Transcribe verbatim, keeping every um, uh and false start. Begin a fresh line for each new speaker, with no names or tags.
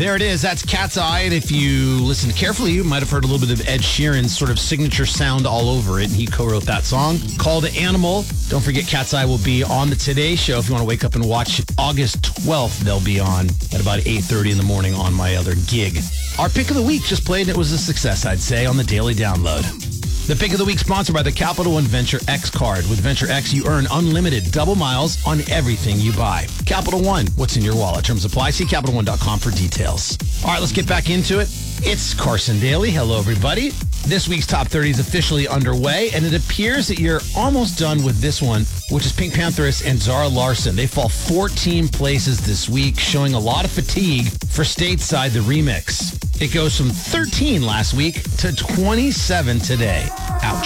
There it is. That's Cat's Eye. And if you listened carefully, you might have heard a little bit of Ed Sheeran's sort of signature sound all over it. And he co-wrote that song called Animal. Don't forget, Cat's Eye will be on the Today Show. If you want to wake up and watch it, August twelfth, they'll be on at about eight thirty in the morning on my other gig. Our pick of the week just played. It was a success, I'd say, on the Daily Download. The pick of the week sponsored by the Capital One Venture X card. With Venture X, you earn unlimited double miles on everything you buy. Capital One, what's in your wallet? Terms apply. See Capital One dot com for details. All right, let's get back into it. It's Carson Daly. Hello, everybody. This week's Top thirty is officially underway, and it appears that you're almost done with this one, which is Pink Pantheress and Zara Larsson. They fall fourteen places this week, showing a lot of fatigue for Stateside, the remix. It goes from thirteen last week to twenty-seven today. Ouch.